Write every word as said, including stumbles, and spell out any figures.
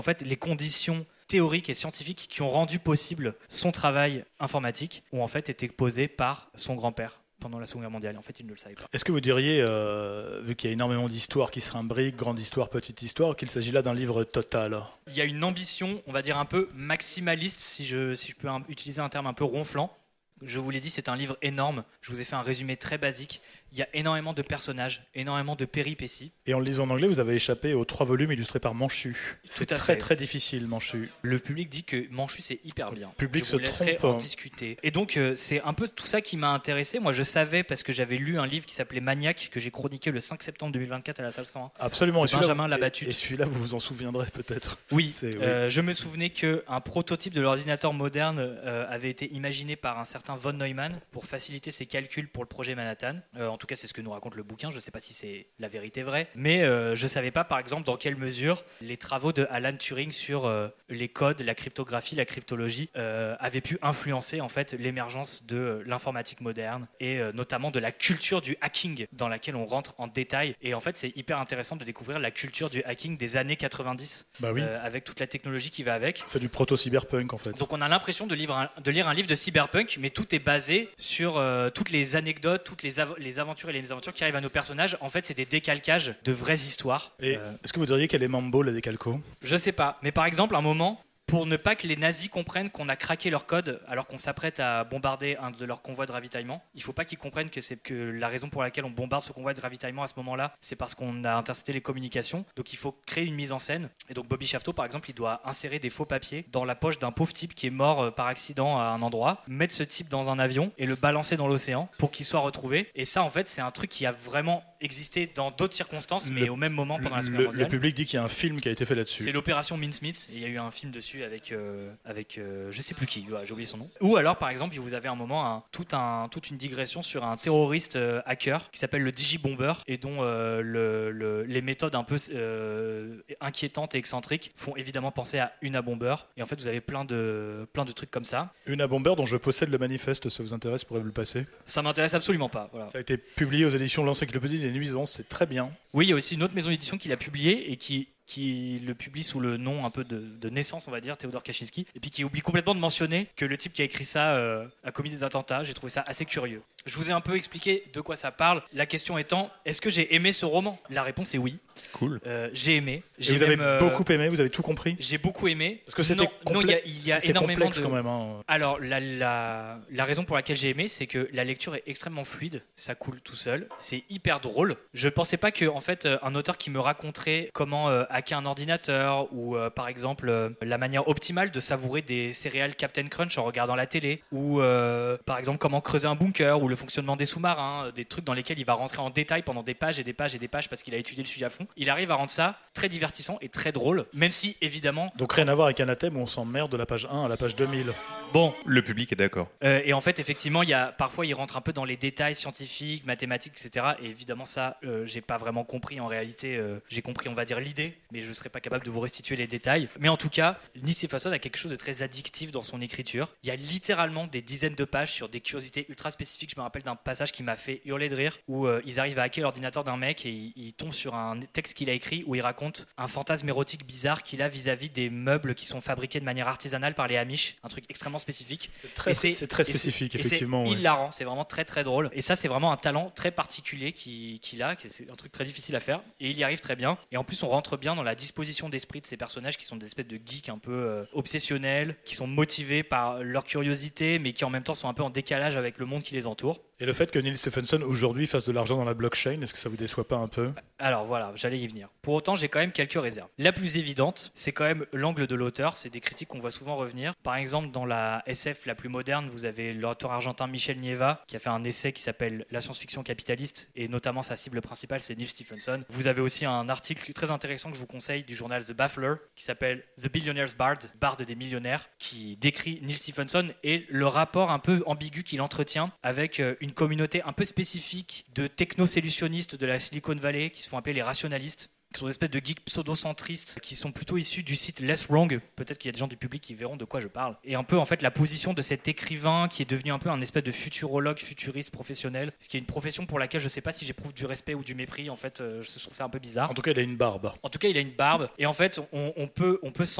en fait, les conditions théoriques et scientifiques qui ont rendu possible son travail informatique ont en fait été posées par son grand-père pendant la Seconde Guerre mondiale. En fait, il ne le savait pas. Est-ce que vous diriez, euh, vu qu'il y a énormément d'histoires qui se imbriquent, grande histoire, petite histoire, qu'il s'agit là d'un livre total ? Il y a une ambition, on va dire un peu maximaliste, si je, si je peux un, utiliser un terme un peu ronflant. Je vous l'ai dit, c'est un livre énorme. Je vous ai fait un résumé très basique. Il y a énormément de personnages, énormément de péripéties. Et en le lisant en anglais, vous avez échappé aux trois volumes illustrés par Manchu. C'est Tout à très fait. très difficile, Manchu. Le public dit que Manchu, c'est hyper bien. Le public je se vous laisserai trompe. en discuter. Et donc, euh, c'est un peu tout ça qui m'a intéressé. Moi, je savais, parce que j'avais lu un livre qui s'appelait Maniac, que j'ai chroniqué le cinq septembre deux mille vingt-quatre à la salle cent un. Absolument. Et celui-là, Benjamin Labatut. Et, et celui-là, vous vous en souviendrez peut-être. Oui, C'est- oui. euh, je me souvenais qu'un prototype de l'ordinateur moderne euh, avait été imaginé par un certain von Neumann pour faciliter ses calculs pour le projet Manhattan. Euh, en tout cas, c'est ce que nous raconte le bouquin. Je ne sais pas si c'est la vérité vraie. Mais euh, je ne savais pas, par exemple, dans quelle mesure les travaux de Alan Turing sur euh, les codes, la cryptographie, la cryptologie euh, avaient pu influencer en fait, l'émergence de euh, l'informatique moderne et euh, notamment de la culture du hacking dans laquelle on rentre en détail. Et en fait, c'est hyper intéressant de découvrir la culture du hacking des années quatre-vingt-dix Bah oui. euh, avec toute la technologie qui va avec. C'est du proto-cyberpunk en fait. Donc on a l'impression de, livre un- de lire un livre de cyberpunk, mais tout est basé sur euh, toutes les anecdotes, toutes les, av- les aventures et les mésaventures qui arrivent à nos personnages. En fait, c'est des décalcages de vraies histoires. Et Euh, est-ce que vous diriez qu'elle est Mambo la décalco ? je sais pas, mais par exemple, un moment, pour ne pas que les nazis comprennent qu'on a craqué leur code alors qu'on s'apprête à bombarder un de leurs convois de ravitaillement, il faut pas qu'ils comprennent que c'est que la raison pour laquelle on bombarde ce convoi de ravitaillement à ce moment-là, c'est parce qu'on a intercepté les communications. Donc il faut créer une mise en scène. Et donc Bobby Shafto, par exemple, il doit insérer des faux papiers dans la poche d'un pauvre type qui est mort euh, par accident à un endroit, mettre ce type dans un avion et le balancer dans l'océan pour qu'il soit retrouvé. Et ça, en fait, c'est un truc qui a vraiment existé dans d'autres circonstances, mais Le- au même moment pendant la Seconde le, Guerre mondiale. le public dit qu'il y a un film qui a été fait là-dessus. C'est l'opération Mincemeat, et il y a eu un film dessus avec, euh, avec euh, je sais plus qui, ouais, j'ai oublié son nom. Ou alors, par exemple, vous avez un moment un, tout un, toute une digression sur un terroriste euh, hacker qui s'appelle le Digibomber et dont euh, le, le, les méthodes un peu euh, inquiétantes et excentriques font évidemment penser à Una Bomber. Et en fait, vous avez plein de, plein de trucs comme ça. Una Bomber dont je possède le manifeste, ça vous intéresse, je pourrais vous le passer. Ça m'intéresse absolument pas. Voilà. Ça a été publié aux éditions L'Encyclopédie des Nuisances, c'est très bien. Oui, il y a aussi une autre maison d'édition qui l'a publié et qui qui le publie sous le nom un peu de, de naissance, on va dire, Théodore Kaczynski, et puis qui oublie complètement de mentionner que le type qui a écrit ça euh, a commis des attentats. J'ai trouvé ça assez curieux. Je vous ai un peu expliqué de quoi ça parle. La question étant, est-ce que j'ai aimé ce roman ? La réponse est oui. Cool. Euh, j'ai aimé. Et J'ai vous avez même, euh, beaucoup aimé, vous avez tout compris ? J'ai beaucoup aimé. Parce que c'était non, non, il y a, il y a c'est- c'est énormément complexe de. quand même. Hein. Alors, la, la, la raison pour laquelle j'ai aimé, c'est que la lecture est extrêmement fluide, ça coule tout seul, c'est hyper drôle. Je pensais pas que, en fait, un auteur qui me raconterait comment euh, hacker un ordinateur ou, euh, par exemple, euh, la manière optimale de savourer des céréales Captain Crunch en regardant la télé, ou, euh, par exemple, comment creuser un bunker, ou le fonctionnement des sous-marins, des trucs dans lesquels il va rentrer en détail pendant des pages et des pages et des pages parce qu'il a étudié le sujet à fond. Il arrive à rendre ça très divertissant et très drôle, même si, évidemment... Donc rien à voir avec Anathème où on s'emmerde de la page un à la page deux mille. Bon, Le public est d'accord. Euh, et en fait, effectivement, il y a, parfois, il rentre un peu dans les détails scientifiques, mathématiques, et cetera. Et évidemment, ça, euh, j'ai pas vraiment compris. En réalité, euh, j'ai compris, on va dire, l'idée, mais je serais pas capable de vous restituer les détails. Mais en tout cas, Neil Stephenson a quelque chose de très addictif dans son écriture. Il y a littéralement des dizaines de pages sur des curiosités ultra spécifiques. Je me rappelle d'un passage qui m'a fait hurler de rire, où euh, ils arrivent à hacker l'ordinateur d'un mec et ils, ils tombent sur un texte qu'il a écrit où il raconte un fantasme érotique bizarre qu'il a vis-à-vis des meubles qui sont fabriqués de manière artisanale par les Amish. Un truc extrêmement spécifique. C'est très, Et c'est- c'est très et c'est- spécifique, et effectivement. C'est ouais. hilarant, c'est vraiment très très drôle. Et ça, c'est vraiment un talent très particulier qu'il qu'il a, que c'est un truc très difficile à faire. Et il y arrive très bien. Et en plus, on rentre bien dans la disposition d'esprit de ces personnages qui sont des espèces de geeks un peu euh, obsessionnels, qui sont motivés par leur curiosité, mais qui en même temps sont un peu en décalage avec le monde qui les entoure. Et le fait que Neil Stephenson aujourd'hui fasse de l'argent dans la blockchain, est-ce que ça vous déçoit pas un peu ? Alors voilà, j'allais y venir. Pour autant, j'ai quand même quelques réserves. La plus évidente, c'est quand même l'angle de l'auteur. C'est des critiques qu'on voit souvent revenir. Par exemple, dans la S F la plus moderne, vous avez l'auteur argentin Michel Nieva qui a fait un essai qui s'appelle La science-fiction capitaliste et notamment sa cible principale, c'est Neil Stephenson. Vous avez aussi un article très intéressant que je vous conseille du journal The Baffler qui s'appelle The Billionaire's Bard, barde des millionnaires, qui décrit Neil Stephenson et le rapport un peu ambigu qu'il entretient avec une communauté un peu spécifique de techno-solutionnistes de la Silicon Valley qui se font appeler les rationalistes. qui sont des espèces de geeks pseudo-centristes qui sont plutôt issus du site Less Wrong. Peut-être qu'il y a des gens du public qui verront de quoi je parle. Et un peu en fait la position de cet écrivain qui est devenu un peu un espèce de futurologue, futuriste professionnel, ce qui est une profession pour laquelle je sais pas si j'éprouve du respect ou du mépris. En fait, euh, je trouve ça un peu bizarre. En tout cas, il a une barbe. En tout cas, il a une barbe et en fait, on, on peut on peut